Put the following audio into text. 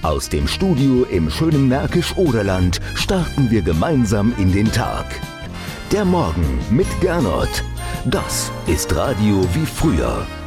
Aus dem Studio im schönen Märkisch-Oderland starten wir gemeinsam in den Tag. Der Morgen mit Gernot. Das ist Radio wie früher.